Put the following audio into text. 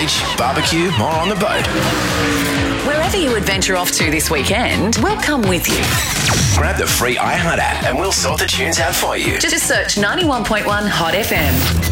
beach, barbecue, or on the boat. Wherever you adventure off to this weekend, we'll come with you. Grab the free iHeart app and we'll sort the tunes out for you. Just search 91.1 Hot FM.